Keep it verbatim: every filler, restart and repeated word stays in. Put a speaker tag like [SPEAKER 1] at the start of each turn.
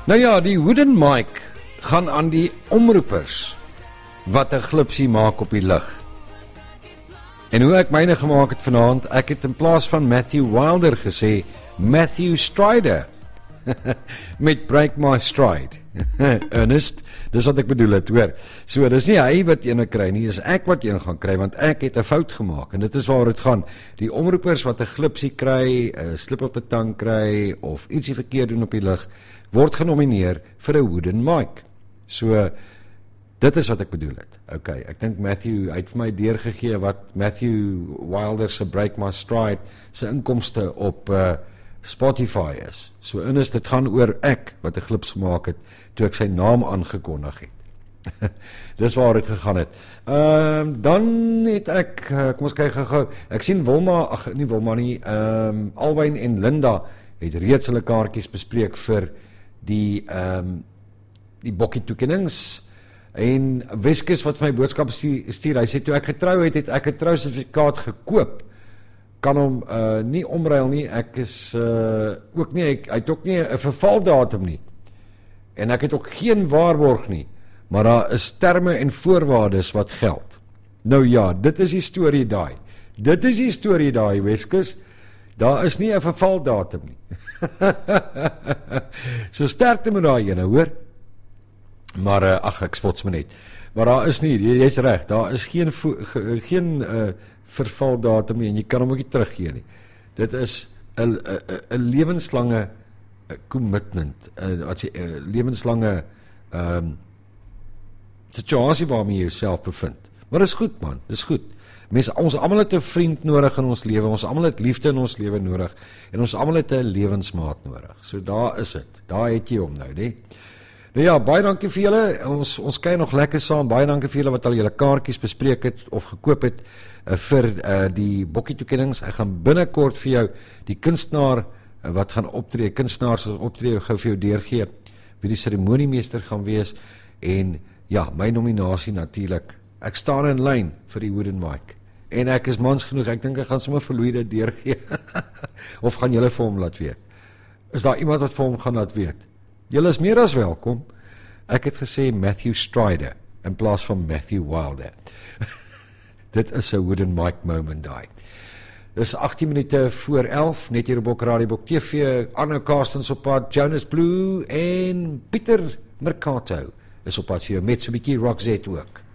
[SPEAKER 1] Nou ja, die wooden mic gaan aan die omroepers wat 'n glipsie maak op die lug. En hoe ek myne gemaak het vanaand, ek het in plaas van Matthew Wilder gesê, Matthew Strider. Met Break My Stride. Ernest, dis wat ek bedoel het, hoor. So, dis nie hy wat ene kry nie, dis ek wat een gaan kry, want ek het 'n fout gemaak, en dit is waar het gaan. Die omroepers wat 'n glipsie kry, 'n slip of the tongue kry, of ietsie verkeerd doen op die lug, word genomineer vir 'n wooden mic. So, dit is wat ek bedoel het. Ok, ek dink Matthew, hy het vir my deurgegee wat Matthew Wilder se Break My Stride se inkomste op uh, Spotify is. So in is dit gaan oor ek wat 'n glips gemaak het toe ek sy naam aangekondig het. Dis waar het gegaan het. Ehm um, dan het ek uh, kom ons kyk gou. Ek sien Wilma, ag nie Wilma nie, ehm um, Alwyn en Linda het reeds hulle kaartjies bespreek vir die ehm um, die bokkie toekennings. En Weskus wat my boodskap stuur, hy sê toe ek getrou het, het ek 'n trousertifikaat gekoop. Kan hom uh, nie omruil nie. Ek is uh, ook nie, ek, hy het ook nie 'n vervaldatum nie. En ek het ook geen waarborg nie. Maar daar is terme en voorwaardes wat geld. Nou ja, dit is die storie daai. Dit is die storie daai, Weskus. Daar is nie 'n vervaldatum nie. So sterkte met daai ene, hoor. Maar uh, ag, ek spots my net. Maar daar is nie, jy's reg, daar is geen ge, geen uh, vervaldatum nie en jy kan hom ook nie teruggee nie. Dit is 'n 'n lewenslange commitment, 'n wat sê 'n lewenslange ehm um, situasie waarmee jy jouself bevind. Maar dis goed man, dis goed. Mense, ons almal het 'n vriend nodig in ons lewe, ons almal het liefde in ons lewe nodig en ons almal het 'n lewensmaat nodig. So daar is dit. Daar het jy hom nou, né? Nou ja, baie dankie vir julle. Ons ons kuier nog lekker saam. Baie dankie vir julle wat al julle kaartjies bespreek het of gekoop het uh, vir uh, die bokkie toekennings. Ek gaan binnekort vir jou die kunstenaar uh, wat gaan optree, kunstenaars wat optree, gou vir jou deurgee wie die seremoniemeester gaan wees en ja, my nominasie natuurlik. Ek staan in lyn vir die wooden mic. En ek is mans genoeg. Ek dink ek gaan sommer vir Louis dit deurgee. Of gaan julle vir hom laat weet? Is daar iemand wat vir hom gaan laat weet? Julle is meer as welkom. Ek het gesê Matthew Strider in plaas van Matthew Wilder. Dit is 'n wooden mic moment daai. Dis agttien minute voor elf, net hier op Bok Radio Bok T V. Arno Carstens op pad, Jonas Blue en Pieter Mercato is op pad vir jou met so 'n bietjie Roxette ook.